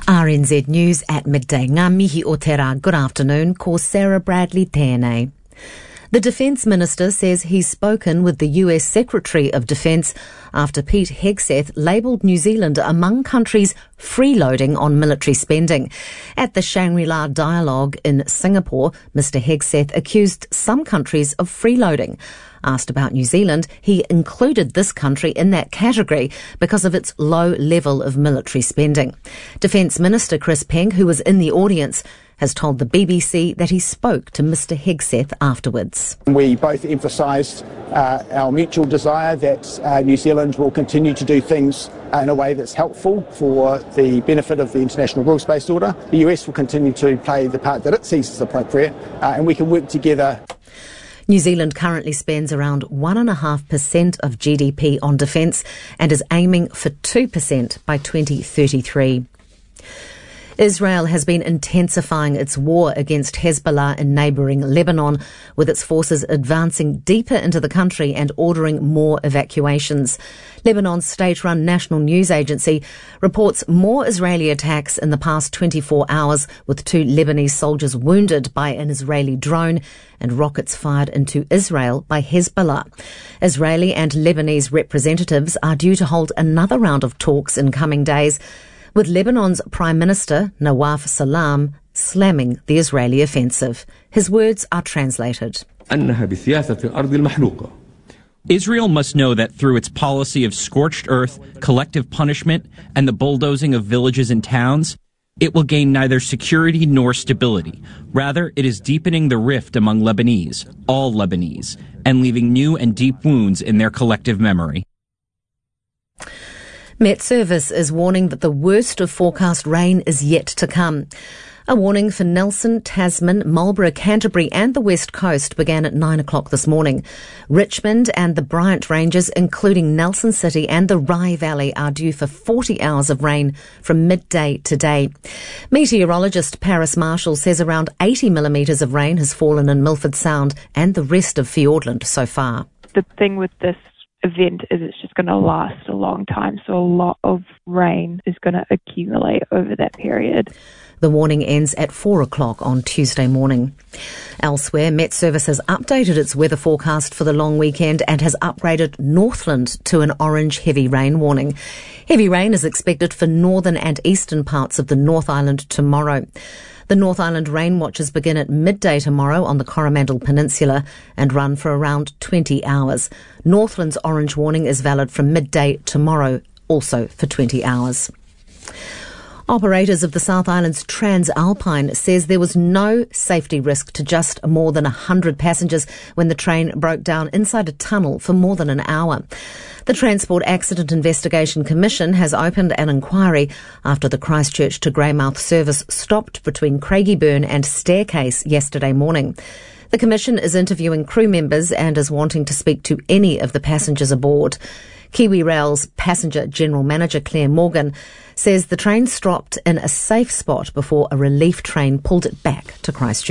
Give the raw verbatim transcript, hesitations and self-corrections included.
R N Z News at midday. Ngā mihi o te rā. Good afternoon. Ko Sarah Bradley tēnei. The Defence Minister says he's spoken with the U S Secretary of Defence after Pete Hegseth labelled New Zealand among countries freeloading on military spending. At the Shangri-La Dialogue in Singapore, Mister Hegseth accused some countries of freeloading. Asked about New Zealand, he included this country in that category because of its low level of military spending. Defence Minister Chris Peng, who was in the audience, has told the B B C that he spoke to Mister Hegseth afterwards. We both emphasised uh, our mutual desire that uh, New Zealand will continue to do things in a way that's helpful for the benefit of the international rules-based order. The U S will continue to play the part that it sees as appropriate, uh, and we can work together. New Zealand currently spends around one point five percent of G D P on defence and is aiming for two percent by twenty thirty-three. Israel has been intensifying its war against Hezbollah in neighbouring Lebanon, with its forces advancing deeper into the country and ordering more evacuations. Lebanon's state-run national news agency reports more Israeli attacks in the past twenty-four hours, with two Lebanese soldiers wounded by an Israeli drone and rockets fired into Israel by Hezbollah. Israeli and Lebanese representatives are due to hold another round of talks in coming days, with Lebanon's Prime Minister, Nawaf Salam, slamming the Israeli offensive. His words are translated. Israel must know that through its policy of scorched earth, collective punishment, and the bulldozing of villages and towns, it will gain neither security nor stability. Rather, it is deepening the rift among Lebanese, all Lebanese, and leaving new and deep wounds in their collective memory. Met Service is warning that the worst of forecast rain is yet to come. A warning for Nelson, Tasman, Marlborough, Canterbury and the West Coast began at nine o'clock this morning. Richmond and the Bryant Ranges, including Nelson City and the Rye Valley, are due for forty hours of rain from midday today. Meteorologist Paris Marshall says around eighty millimetres of rain has fallen in Milford Sound and the rest of Fiordland so far. The thing with this event is it's just going to last a long time, so a lot of rain is going to accumulate over that period. The warning ends at four o'clock on Tuesday morning. Elsewhere, Met Service has updated its weather forecast for the long weekend and has upgraded Northland to an orange heavy rain warning. Heavy rain is expected for northern and eastern parts of the North Island tomorrow. The North Island rain watches begin at midday tomorrow on the Coromandel Peninsula and run for around twenty hours. Northland's orange warning is valid from midday tomorrow, also for twenty hours. Operators of the South Island's Transalpine says there was no safety risk to just more than one hundred passengers when the train broke down inside a tunnel for more than an hour. The Transport Accident Investigation Commission has opened an inquiry after the Christchurch to Greymouth service stopped between Craigieburn and Staircase yesterday morning. The Commission is interviewing crew members and is wanting to speak to any of the passengers aboard. KiwiRail's Passenger General Manager Claire Morgan says the train stopped in a safe spot before a relief train pulled it back to Christchurch.